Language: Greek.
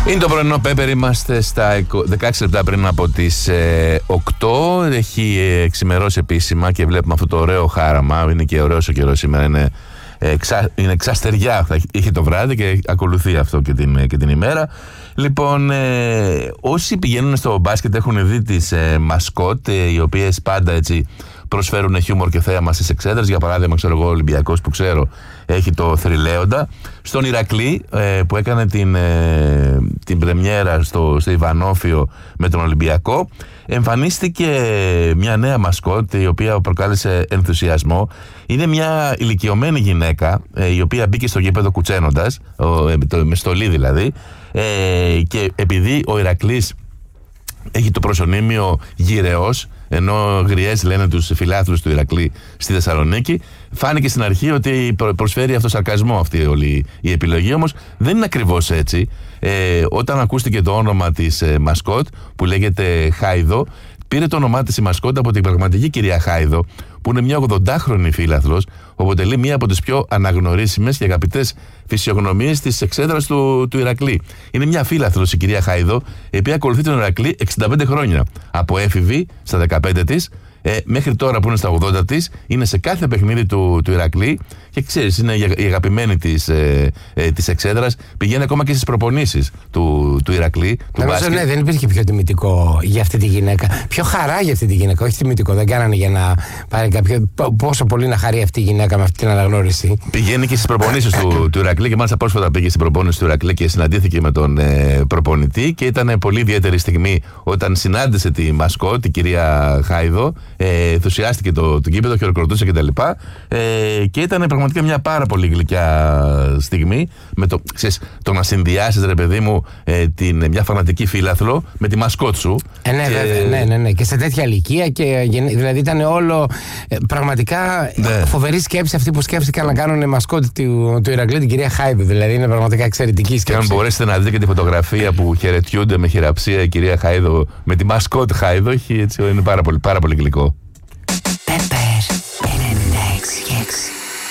Είναι το πρωινό Πέπερ, είμαστε στα 16 λεπτά πριν από τις 8. Έχει εξημερώσει επίσημα και βλέπουμε αυτό το ωραίο χάραμα. Είναι και ωραίος ο καιρός σήμερα, είναι ξαστεριά, θα είχε το βράδυ και ακολουθεί αυτό και την ημέρα. Λοιπόν, όσοι πηγαίνουν στο μπάσκετ έχουν δει τις μασκότ, οι οποίες πάντα έτσι προσφέρουν χιούμορ και θέαμα στις εξέδρες. Για παράδειγμα, ξέρω εγώ, ο Ολυμπιακός που ξέρω έχει το Θρυλέοντα. Στον Ηρακλή που έκανε την πρεμιέρα στο Ιβανόφιο με τον Ολυμπιακό, εμφανίστηκε μια νέα μασκότ η οποία προκάλεσε ενθουσιασμό. Είναι μια ηλικιωμένη γυναίκα η οποία μπήκε στο γήπεδο κουτσένοντας, με στολή δηλαδή, και επειδή ο Ηρακλής έχει το προσωνύμιο Γυρεός, ενώ Γριές λένε τους φιλάθλους του Ηρακλή στη Θεσσαλονίκη, φάνηκε στην αρχή ότι προσφέρει αυτοσαρκασμό αυτή όλη η επιλογή. Όμως δεν είναι ακριβώς έτσι. Όταν ακούστηκε το όνομα της μασκότ που λέγεται Χάιδο, πήρε το όνομά της η μασκότ από την πραγματική κυρία Χάιδο, που είναι μια 80χρονη φίλαθλος, που αποτελεί μια από τις πιο αναγνωρίσιμες και αγαπητές φυσιογνωμίες της εξέδρας του Ηρακλή. Είναι μια φίλαθλος η κυρία Χάιδο, η οποία ακολουθεί τον Ηρακλή 65 χρόνια. Από έφηβη στα 15 της, μέχρι τώρα που είναι στα 80 της, είναι σε κάθε παιχνίδι του Ηρακλή και ξέρεις, είναι η αγαπημένη της εξέδρας. Πηγαίνει ακόμα και στις προπονήσεις του Ηρακλή. Νομίζω ναι, δεν υπήρχε πιο τιμητικό για αυτή τη γυναίκα. Πιο χαρά για αυτή τη γυναίκα, όχι τιμητικό. Δεν κάνανε για να πάρει κάποιο. Πόσο πολύ να χαρεί αυτή η γυναίκα με αυτή την αναγνώριση. Πηγαίνει και στις προπονήσεις του Ηρακλή και μάλιστα πρόσφατα πήγε στην προπόνηση του Ηρακλή και συναντήθηκε με τον προπονητή και ήταν πολύ ιδιαίτερη στιγμή όταν συνάντησε τη μασκότ, τη κυρία Χάιδο. Ενθουσιάστηκε το κήπεδο, χειροκροτούσε κτλ. Και ήταν πραγματικά μια πάρα πολύ γλυκιά στιγμή με το να συνδυάσεις, ρε παιδί μου, μια φανατική φίλαθλο με τη μασκότ σου. Ναι. Και σε τέτοια ηλικία, δηλαδή ήταν όλο πραγματικά φοβερή σκέψη αυτή που σκέφτηκαν να κάνουν μασκότ του Ηρακλή την κυρία Χάιδο. Δηλαδή είναι πραγματικά εξαιρετική σκέψη. Και αν μπορέσετε να δείτε και τη φωτογραφία που χαιρετιούνται με χειραψία η κυρία Χάιδο με τη μασκότ Χάιδο, είναι πάρα πολύ γλυκό